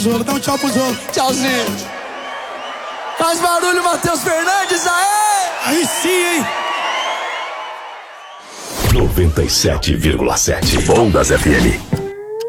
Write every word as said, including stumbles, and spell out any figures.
Jolo, dá um tchau pro Jolo. Tchauzinho. Faz barulho, Matheus Fernandes, aê! Aí sim, hein? noventa e sete vírgula sete Ondas F M.